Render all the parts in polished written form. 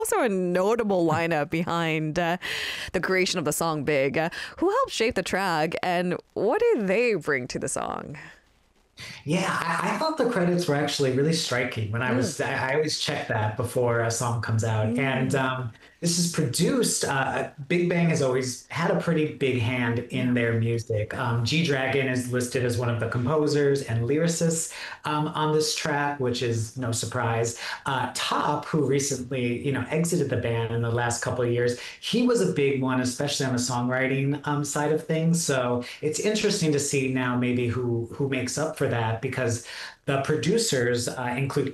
also a notable lineup behind the creation of the song Big. Who helped shape the track and what do they bring to the song? Yeah, I thought the credits were actually really striking when Mm, I always check that before a song comes out. And mm, this is produced, Big Bang has always had a pretty big hand yeah. in their music. G Dragon is listed as one of the composers and lyricists on this track, which is no surprise. Top, who recently, exited the band in the last couple of years, he was a big one, especially on the songwriting side of things. So it's interesting to see now maybe who makes up for that because the producers include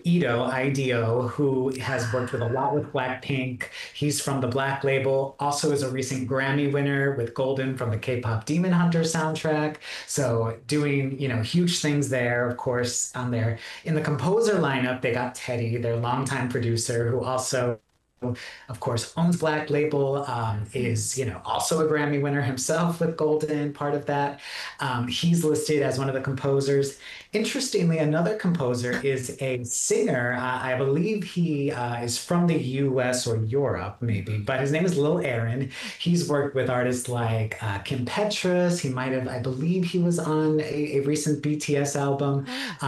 Ido, who has worked with a lot with Blackpink. He's from the Black label, also is a recent Grammy winner with Golden from the K-pop Demon Hunter soundtrack. So doing, huge things there, of course, on there. In the composer lineup, they got Teddy, their longtime producer, who also of course, owns Black Label, is also a Grammy winner himself with Golden, part of that. He's listed as one of the composers. Interestingly, another composer is a singer. I believe he is from the US or Europe, maybe, but his name is Lil Aaron. He's worked with artists like Kim Petras. He might have, I believe he was on a recent BTS album. Oh.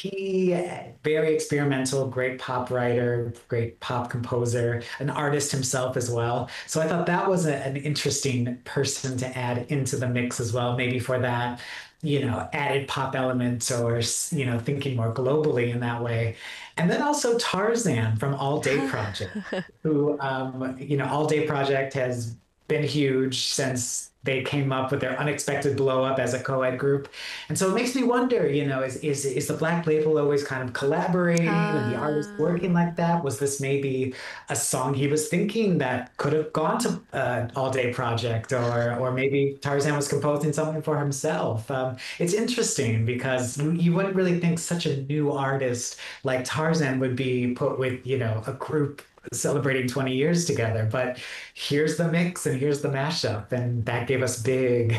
He very experimental, great pop writer, great pop composer, an artist himself as well. So I thought that was an interesting person to add into the mix as well, maybe for that, added pop element or, thinking more globally in that way. And then also Tarzan from All Day Project, who, All Day Project has been huge since they came up with their unexpected blow up as a co-ed group. And so it makes me wonder, is the Black Label always kind of collaborating and the artist working like that? Was this maybe a song he was thinking that could have gone to All Day Project, or maybe Tarzan was composing something for himself? It's interesting because you wouldn't really think such a new artist like Tarzan would be put with, a group celebrating 20 years together. But here's the mix and here's the mashup, and that gave us Big.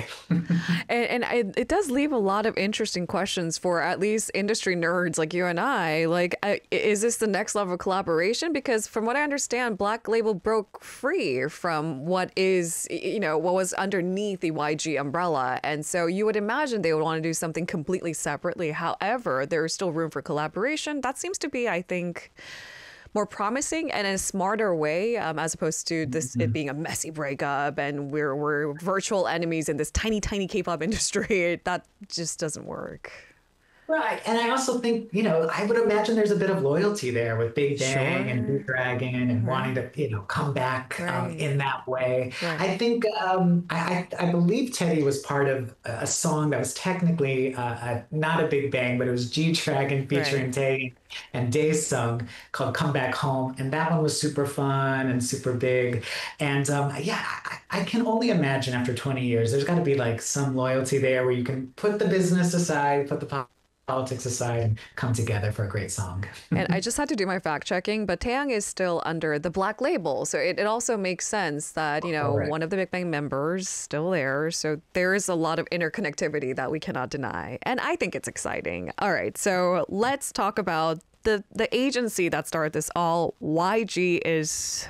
It does leave a lot of interesting questions for at least industry nerds like you and I. Like, is this the next level of collaboration? Because from what I understand, Black Label broke free from what is, what was underneath the YG umbrella. And so you would imagine they would want to do something completely separately. However, there is still room for collaboration. That seems to be, I think, more promising and in a smarter way, as opposed to this it being a messy breakup and we're virtual enemies in this tiny K-pop industry. That just doesn't work. Right. And I also think, I would imagine there's a bit of loyalty there with Big Bang and Blue Sure. Dragon and wanting Right. to, come back Right. in that way. Right. I think, I believe Teddy was part of a song that was technically not a Big Bang, but it was G Dragon Right. featuring Teddy and Daesung called Come Back Home. And that one was super fun and super big. And yeah, I can only imagine after 20 years, there's got to be like some loyalty there where you can put the business aside, put the politics aside, and come together for a great song. And I just had to do my fact checking, but Taeyang is still under the Black Label. So it also makes sense that, Correct. one of the Big Bang members still there. So there is a lot of interconnectivity that we cannot deny. And I think it's exciting. All right. So let's talk about the agency that started this all. YG is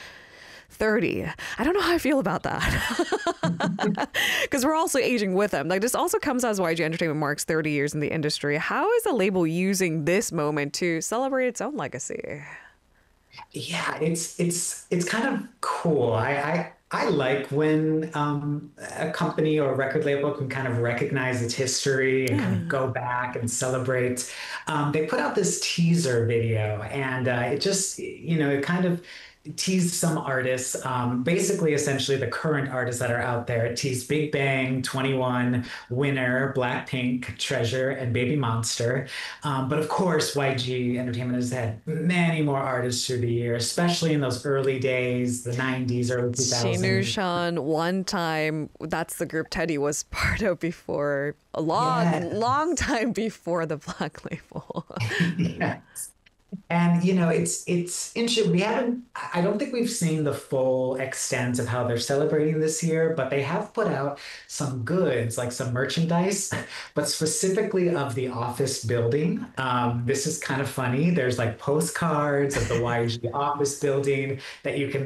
30. I don't know how I feel about that. Because we're also aging with them. Like, this also comes as YG Entertainment marks 30 years in the industry. How is the label using this moment to celebrate its own legacy? Yeah, it's kind of cool. I like when a company or a record label can kind of recognize its history and kind of Yeah. go back and celebrate. They put out this teaser video, and it just, it kind of teased some artists, basically, essentially the current artists that are out there. It teased Big Bang, 21, Winner, Blackpink, Treasure, and Baby Monster. But of course, YG Entertainment has had many more artists through the year, especially in those early days, the 90s, early 2000s. Shan, one time, that's the group Teddy was part of before, a long, Yeah. long time before the Black Label. Yes. And it's interesting. We haven't. I don't think we've seen the full extent of how they're celebrating this year, but they have put out some goods, like some merchandise, but specifically of the office building. This is kind of funny. There's like postcards of the YG office building that you can